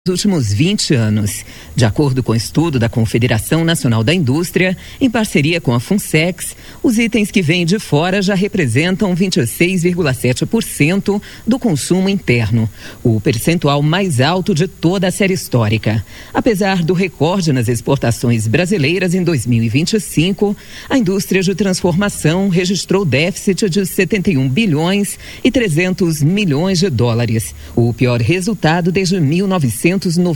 últimos 20 anos. De acordo com o estudo da Confederação Nacional da Indústria, em parceria com a Funsex, os itens que vêm de fora já representam 26,7% do consumo interno, o percentual mais alto de toda a série histórica. Apesar do recorde nas exportações brasileiras em 2025, a indústria de transformação registrou déficit de 71 bilhões e 300 milhões de dólares, o pior resultado desde 1997.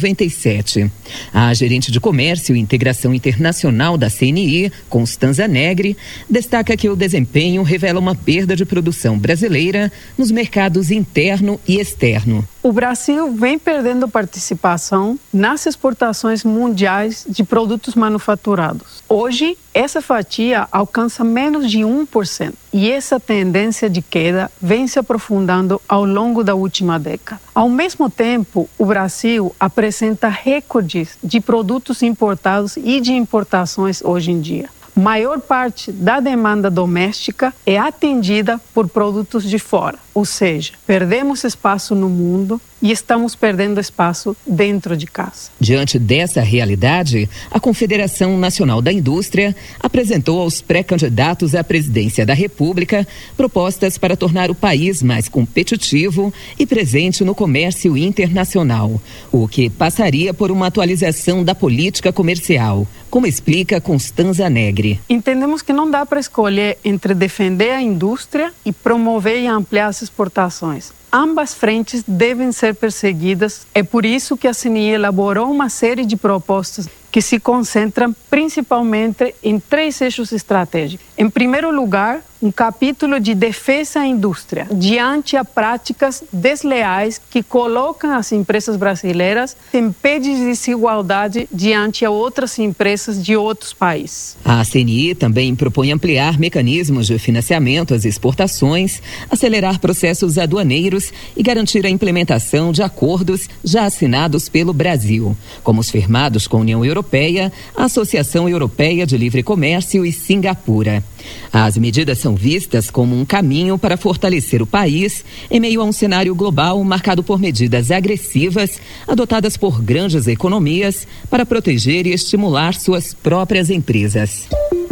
A gerente de Comércio e Integração Internacional da CNI, Constanza Negri, destaca que o desempenho revela uma perda de produção brasileira nos mercados interno e externo. O Brasil vem perdendo participação nas exportações mundiais de produtos manufaturados. Hoje, essa fatia alcança menos de 1%. E essa tendência de queda vem se aprofundando ao longo da última década. Ao mesmo tempo, o Brasil apresenta recordes de produtos importados e de importações hoje em dia. Maior parte da demanda doméstica é atendida por produtos de fora, ou seja, perdemos espaço no mundo e estamos perdendo espaço dentro de casa. Diante dessa realidade, a Confederação Nacional da Indústria apresentou aos pré-candidatos à presidência da República propostas para tornar o país mais competitivo e presente no comércio internacional, o que passaria por uma atualização da política comercial, como explica Constanza Negri. Entendemos que não dá para escolher entre defender a indústria e promover e ampliar as exportações. Ambas frentes devem ser perseguidas. É por isso que a CNI elaborou uma série de propostas que se concentram principalmente em 3 eixos estratégicos. Em primeiro lugar, um capítulo de defesa à indústria, diante a práticas desleais que colocam as empresas brasileiras em pé de desigualdade diante a outras empresas de outros países. A CNI também propõe ampliar mecanismos de financiamento às exportações, acelerar processos aduaneiros e garantir a implementação de acordos já assinados pelo Brasil, como os firmados com a União Europeia, a Associação Europeia de Livre Comércio e Singapura. As medidas são vistas como um caminho para fortalecer o país em meio a um cenário global marcado por medidas agressivas adotadas por grandes economias para proteger e estimular suas próprias empresas.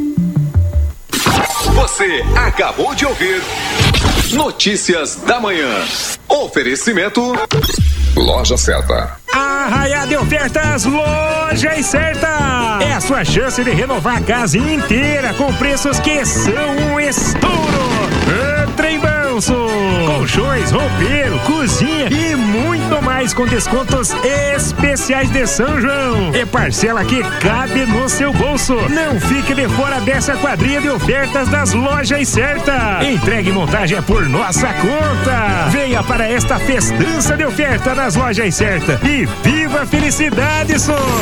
Você acabou de ouvir Notícias da Manhã. Oferecimento Loja Certa. Arraiá de ofertas, Loja Certa. É a sua chance de renovar a casa inteira com preços que são um estouro. Trem Manso, colchões, roupeiro, cozinha e muito mais com descontos especiais de São João. E parcela que cabe no seu bolso. Não fique de fora dessa quadrilha de ofertas das Lojas Certa. Entrega e montagem é por nossa conta. Venha para esta festança de oferta das Lojas Certa e viva a felicidade,